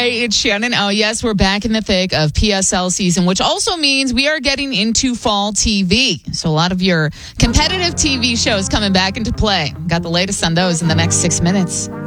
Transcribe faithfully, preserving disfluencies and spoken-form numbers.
Hey, it's Shannon. Oh, yes, we're back in the thick of P S L season, which also means we are getting into fall T V. So a lot of your competitive T V shows coming back into play. Got the latest on those in the next six minutes.